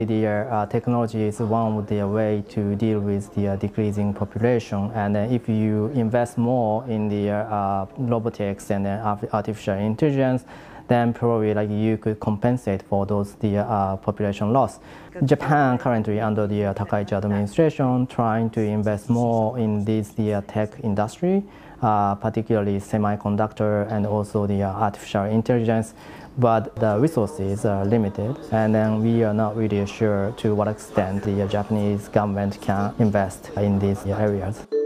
The technology is one of the way to deal with the decreasing population, and if you invest more in the robotics and artificial intelligence, then probably you could compensate for those population loss. Japan currently under the Takaichi administration trying to invest more in this tech industry, particularly semiconductor and also the artificial intelligence. But the resources are limited, and then we are not really sure to what extent the Japanese government can invest in these areas.